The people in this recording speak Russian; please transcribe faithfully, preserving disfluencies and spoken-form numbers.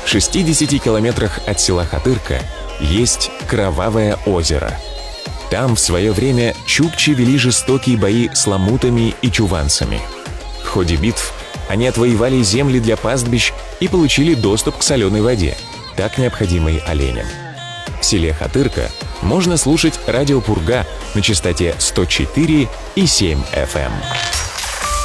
В шестидесяти километрах от села Хатырка есть Кровавое озеро. Там в свое время чукчи вели жестокие бои с ламутами и чуванцами. В ходе битв они отвоевали земли для пастбищ и получили доступ к соленой воде, так необходимой оленям. В селе Хатырка можно слушать радио Пурга на частоте сто четыре и семь эф эм.